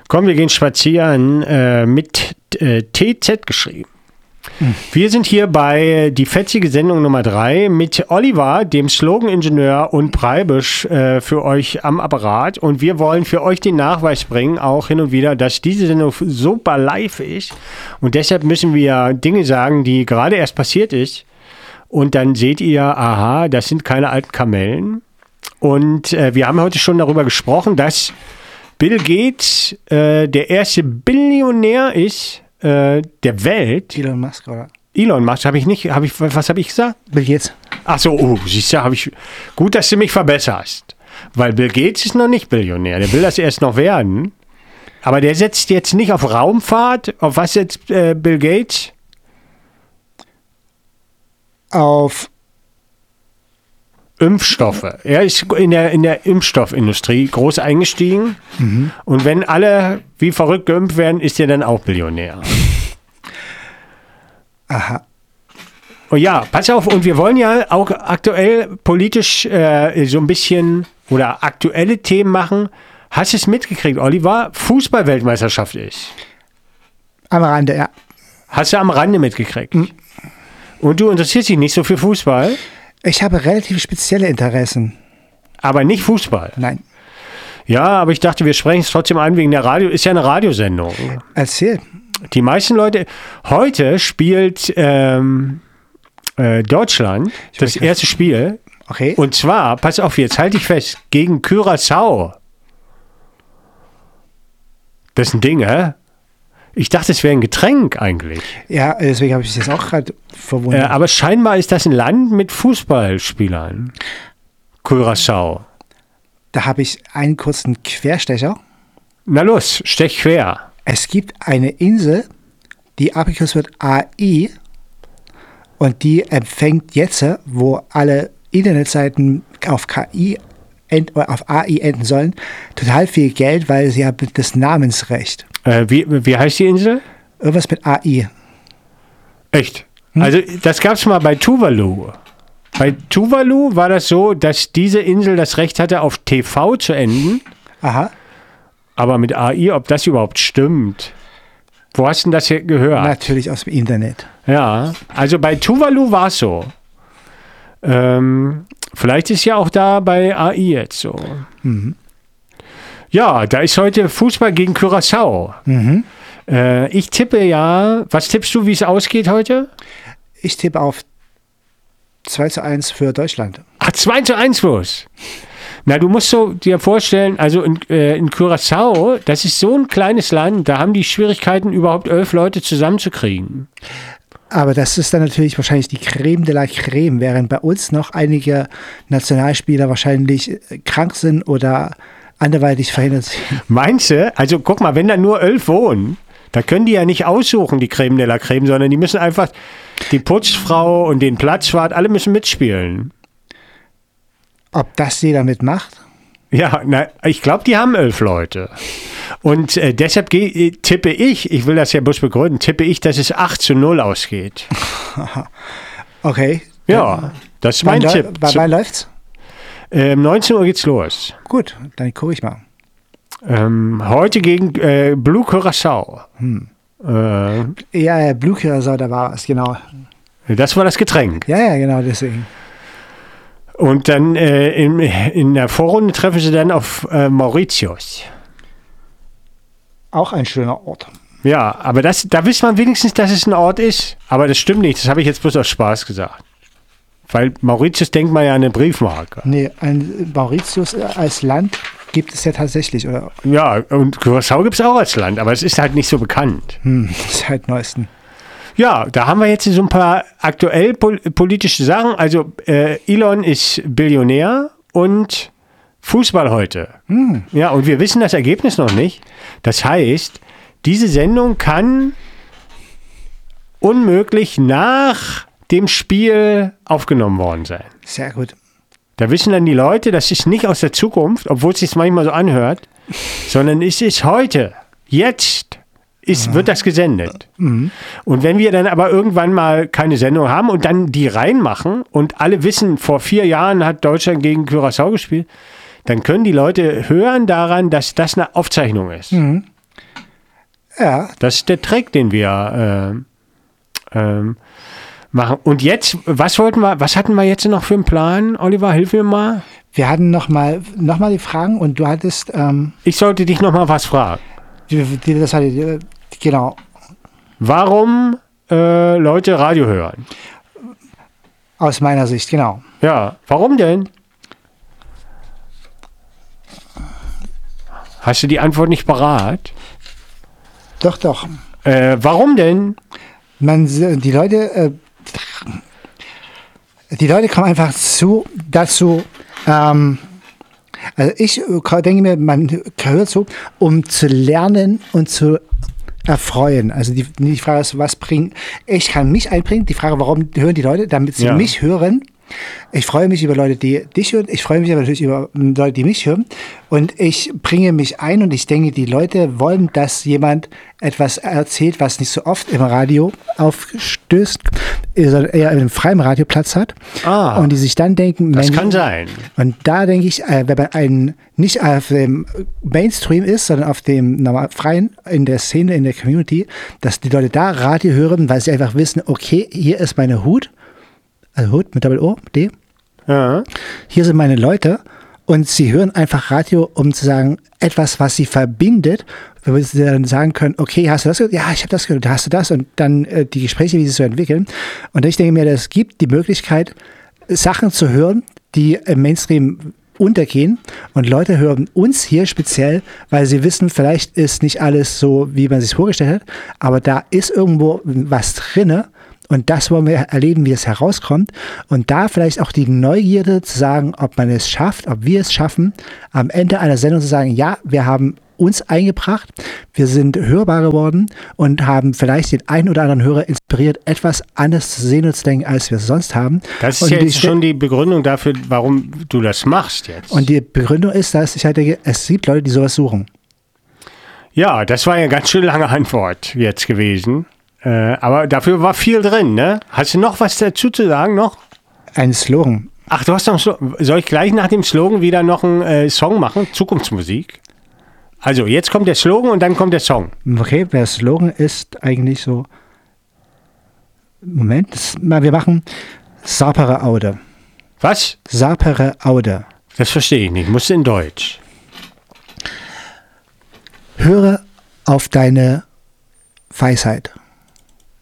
Komm, wir gehen spazieren mit TZ geschrieben. Wir sind hier bei die fetzige Sendung Nummer 3 mit Oliver, dem Slogan-Ingenieur und Preibisch für euch am Apparat. Und wir wollen für euch den Nachweis bringen, auch hin und wieder, dass diese Sendung super live ist. Und deshalb müssen wir Dinge sagen, die gerade erst passiert ist. Und dann seht ihr, aha, das sind keine alten Kamellen. Und wir haben heute schon darüber gesprochen, dass Bill Gates der erste Billionär ist der Welt. Elon Musk, oder? Elon Musk, was habe ich gesagt? Bill Gates. Ach so, siehst du, gut, dass du mich verbesserst. Weil Bill Gates ist noch nicht Billionär, der will das erst noch werden. Aber der setzt jetzt nicht auf Raumfahrt. Auf was setzt Bill Gates? Auf Impfstoffe. Er ist in der Impfstoffindustrie groß eingestiegen. Und wenn alle wie verrückt geimpft werden, ist er dann auch Billionär. Aha. Und ja, pass auf, und wir wollen ja auch aktuell politisch so ein bisschen oder aktuelle Themen machen. Hast du es mitgekriegt, Oliver? Fußball-Weltmeisterschaft ist. Am Rande, ja. Hast du am Rande mitgekriegt? Und du interessierst dich nicht so für Fußball? Ich habe relativ spezielle Interessen. Aber nicht Fußball? Nein. Ja, aber ich dachte, wir sprechen es trotzdem an wegen der Radio. Ist ja eine Radiosendung. Erzähl. Die meisten Leute... Heute spielt Deutschland das erste Spiel. Okay. Und zwar, pass auf jetzt, halte ich fest, gegen Curaçao. Das ist ein Ding, hä? Ich dachte, es wäre ein Getränk eigentlich. Ja, deswegen habe ich es jetzt auch gerade verwundert. Aber scheinbar ist das ein Land mit Fußballspielern. Curaçao. Da habe ich einen kurzen Querstecher. Na los, stech quer. Es gibt eine Insel, die abgekürzt wird AI. Und die empfängt jetzt, wo alle Internetseiten auf auf AI enden sollen, total viel Geld, weil sie haben das Namensrecht. Wie heißt die Insel? Irgendwas mit AI. Echt? Also das gab es mal bei Tuvalu. Bei Tuvalu war das so, dass diese Insel das Recht hatte, auf TV zu enden. Aha. Aber mit AI, ob das überhaupt stimmt. Wo hast du denn das hier gehört? Natürlich aus dem Internet. Ja, also bei Tuvalu war es so. Vielleicht ist ja auch da bei AI jetzt so. Ja, da ist heute Fußball gegen Curaçao. Ich tippe ja, was tippst du, wie es ausgeht heute? Ich tippe auf 2:1 für Deutschland. Ach, 2:1 bloß. Na, du musst so dir vorstellen, also in Curaçao, das ist so ein kleines Land, da haben die Schwierigkeiten, überhaupt 11 Leute zusammenzukriegen. Aber das ist dann natürlich wahrscheinlich die Creme de la Creme, während bei uns noch einige Nationalspieler wahrscheinlich krank sind oder anderweitig verhindert sind. Meinst du? Also guck mal, wenn da nur 11 wohnen, da können die ja nicht aussuchen, die Creme de la Creme, sondern die müssen einfach, die Putzfrau und den Platzwart, alle müssen mitspielen. Ob das jeder mitmacht? Ja, ich glaube, die haben 11 Leute. Und deshalb tippe ich will das ja bloß begründen, tippe ich, dass es 8:0 ausgeht. Okay. Ja, das ist mein Tipp. Wann läuft's? 19 Uhr geht's los. Gut, dann gucke ich mal. Heute gegen Blue Curaçao. Ja, Blue Curaçao, da war was, genau. Das war das Getränk. Ja, genau, deswegen. Und dann in der Vorrunde treffen sie dann auf Mauritius. Auch ein schöner Ort. Ja, aber da wisst man wenigstens, dass es ein Ort ist. Aber das stimmt nicht, das habe ich jetzt bloß aus Spaß gesagt. Weil Mauritius denkt man ja an eine Briefmarke. Nee, ein Mauritius als Land gibt es ja tatsächlich, oder? Ja, und Curaçao gibt es auch als Land, aber es ist halt nicht so bekannt. Seit neuesten. Ja, da haben wir jetzt so ein paar aktuell politische Sachen. Also Elon ist Billionär und Fußball heute. Ja, und wir wissen das Ergebnis noch nicht. Das heißt, diese Sendung kann unmöglich nach dem Spiel aufgenommen worden sein. Sehr gut. Da wissen dann die Leute, das ist nicht aus der Zukunft, obwohl es sich manchmal so anhört, sondern es ist heute, jetzt wird das gesendet. Und wenn wir dann aber irgendwann mal keine Sendung haben und dann die reinmachen und alle wissen, vor 4 Jahren hat Deutschland gegen Curaçao gespielt, dann können die Leute hören daran, dass das eine Aufzeichnung ist. Ja. Das ist der Trick, den wir machen. Und jetzt, was hatten wir jetzt noch für einen Plan, Oliver? Hilf mir mal. Wir hatten noch mal die Fragen und du hattest... ich sollte dich noch mal was fragen. Genau. Warum Leute Radio hören? Aus meiner Sicht, genau. Ja, warum denn? Hast du die Antwort nicht parat? Doch. Warum denn? Die Leute kommen einfach dazu, also ich denke mir, man hört zu, um zu lernen und zu erfreuen. Also die Frage ist, was bringt, ich kann mich einbringen. Die Frage, warum hören die Leute? Damit sie mich hören. Ich freue mich über Leute, die dich hören. Ich freue mich aber natürlich über Leute, die mich hören. Und ich bringe mich ein und ich denke, die Leute wollen, dass jemand etwas erzählt, was nicht so oft im Radio aufstößt, sondern eher in einem freien Radioplatz hat. Und die sich dann denken, das kann sein. Und da denke ich, wenn man nicht auf dem Mainstream ist, sondern auf dem normal freien, in der Szene, in der Community, dass die Leute da Radio hören, weil sie einfach wissen, okay, hier ist meine Hut. Also Hut mit Doppel-O, D. Ja. Hier sind meine Leute und sie hören einfach Radio, um zu sagen, etwas, was sie verbindet, wo sie dann sagen können, okay, hast du das gehört? Ja, ich habe das gehört, hast du das? Und dann die Gespräche, wie sie so entwickeln. Und ich denke mir, es gibt die Möglichkeit, Sachen zu hören, die im Mainstream untergehen und Leute hören uns hier speziell, weil sie wissen, vielleicht ist nicht alles so, wie man sich vorgestellt hat, aber da ist irgendwo was drinne. Und das wollen wir erleben, wie es herauskommt. Und da vielleicht auch die Neugierde zu sagen, ob man es schafft, ob wir es schaffen, am Ende einer Sendung zu sagen, ja, wir haben uns eingebracht, wir sind hörbar geworden und haben vielleicht den einen oder anderen Hörer inspiriert, etwas anders zu sehen und zu denken, als wir es sonst haben. Das ist jetzt schon die Begründung dafür, warum du das machst jetzt. Und die Begründung ist, dass ich halt denke, es gibt Leute, die sowas suchen. Ja, das war ja eine ganz schön lange Antwort jetzt gewesen. Aber dafür war viel drin, ne? Hast du noch was dazu zu sagen noch? Ein Slogan. Ach, du hast noch einen Slogan. Soll ich gleich nach dem Slogan wieder noch einen Song machen? Zukunftsmusik? Also, jetzt kommt der Slogan und dann kommt der Song. Okay, der Slogan ist eigentlich so... Moment, wir machen Sapere Aude. Was? Sapere Aude. Das verstehe ich nicht. Musst du in Deutsch. Höre auf deine Weisheit.